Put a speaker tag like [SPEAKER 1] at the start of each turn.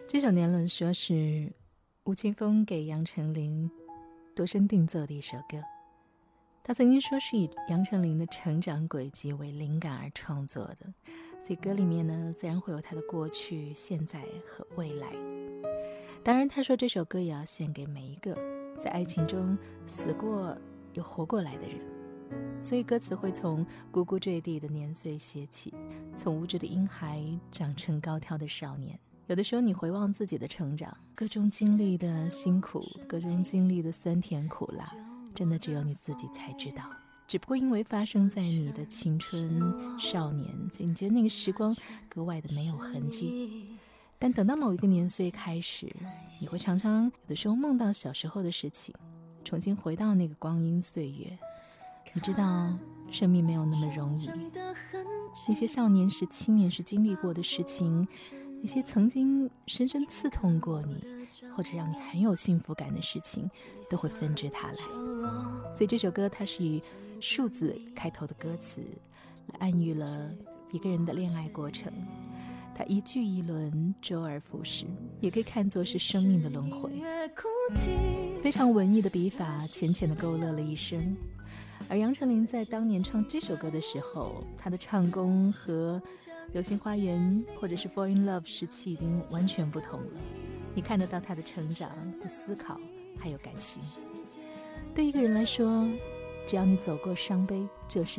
[SPEAKER 1] 这首年轮说是吴青峰给杨丞琳度身定做的一首歌，他曾经说是以杨丞琳的成长轨迹为灵感而创作的，所以歌里面呢自然会有他的过去、现在和未来。当然他说这首歌也要献给每一个在爱情中死过又活过来的人，所以歌词会从呱呱坠地的年岁写起，从无知的婴孩长成高挑的少年。有的时候你回望自己的成长，各中经历的辛苦，各中经历的酸甜苦辣，真的只有你自己才知道。只不过因为发生在你的青春少年，所以你觉得那个时光格外的没有痕迹。但等到某一个年岁开始，你会常常有的时候梦到小时候的事情，重新回到那个光阴岁月，你知道生命没有那么容易，那些少年时青年时经历过的事情，那些曾经深深刺痛过你或者让你很有幸福感的事情，都会纷至沓来。所以这首歌它是以数字开头的歌词来暗喻了一个人的恋爱过程，它一句一轮，周而复始，也可以看作是生命的轮回。非常文艺的笔法，浅浅的勾勒了一生。而杨丞琳在当年唱这首歌的时候，她的唱功和流星花园或者是 Fall in Love 时期已经完全不同了，你看得到她的成长的思考还有感性。对一个人来说，只要你走过伤悲，就是